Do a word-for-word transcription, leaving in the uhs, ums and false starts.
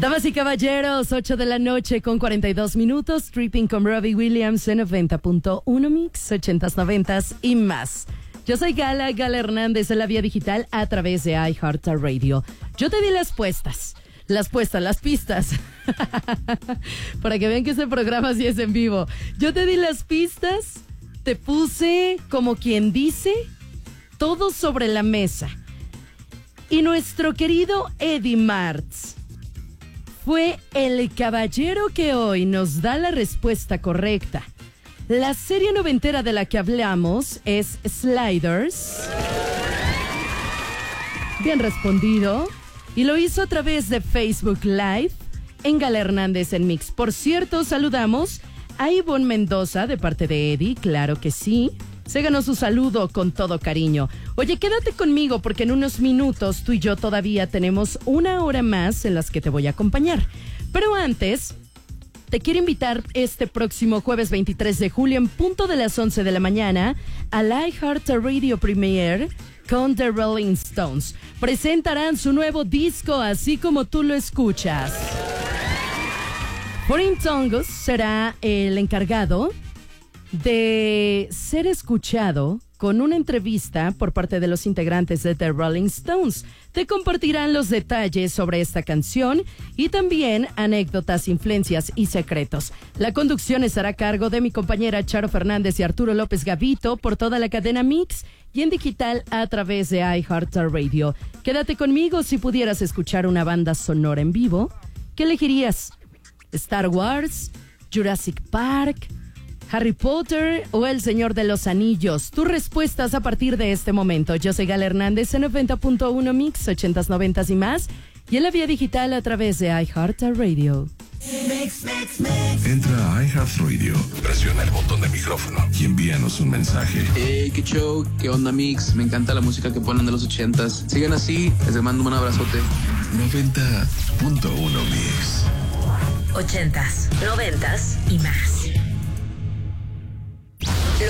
Damas y caballeros, ocho de la noche con cuarenta y dos minutos, Tripping con Robbie Williams en noventa punto uno Mix, ochentas, noventas y más. Yo soy Gala, Gala Hernández en la vía digital a través de iHeartRadio. Yo te di las puestas, las puestas, las pistas, para que vean que este programa sí es en vivo. Yo te di las pistas, te puse, como quien dice, todo sobre la mesa. Y nuestro querido Eddie Martz fue el caballero que hoy nos da la respuesta correcta. La serie noventera de la que hablamos es Sliders. Bien respondido. Y lo hizo a través de Facebook Live en Gala Hernández en Mix. Por cierto, saludamos a Ivonne Mendoza de parte de Eddie, claro que sí. Se ganó su saludo con todo cariño. Oye, quédate conmigo porque en unos minutos tú y yo todavía tenemos una hora más en las que te voy a acompañar. Pero antes, te quiero invitar este próximo jueves veintitrés de julio en punto de las once de la mañana al iHeartRadio Premiere con The Rolling Stones. Presentarán su nuevo disco así como tú lo escuchas. Foreign Tongues será el encargado de ser escuchado con una entrevista por parte de los integrantes de The Rolling Stones. Te compartirán los detalles sobre esta canción y también anécdotas, influencias y secretos. La conducción estará a cargo de mi compañera Charo Fernández y Arturo López Gavito por toda la cadena Mix y en digital a través de iHeartRadio. Quédate conmigo. Si pudieras escuchar una banda sonora en vivo, ¿qué elegirías? ¿Star Wars? ¿Jurassic Park? ¿Harry Potter o El Señor de los Anillos? Tus respuestas a partir de este momento. Yo soy Gala Hernández en noventa punto uno Mix, ochentas, noventas y más. Y en la vía digital a través de iHeartRadio. Mix, mix, mix. Entra a iHeartRadio, presiona el botón de micrófono y envíanos un mensaje. Hey, qué show, qué onda Mix. Me encanta la música que ponen de los ochentas. Sigan así, les mando un abrazote. noventa punto uno Mix. Ochentas, noventas y más.